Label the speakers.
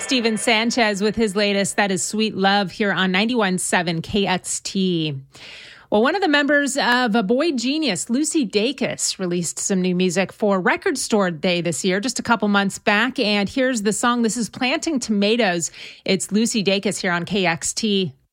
Speaker 1: Steven Sanchez with his latest, that is Sweet Love, here on 91.7 KXT. Well, one of the members of Boy Genius, Lucy Dacus, released some new music for Record Store Day this year, just a couple months back. And here's the song. This is Planting Tomatoes. It's Lucy Dacus here on KXT.